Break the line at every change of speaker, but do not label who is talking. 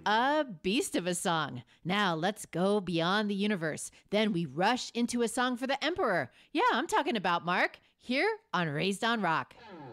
A beast of a song. Now let's go beyond the universe. Then we rush into a song for the Emperor. Yeah, I'm talking about Mark, here on Raised on Rock.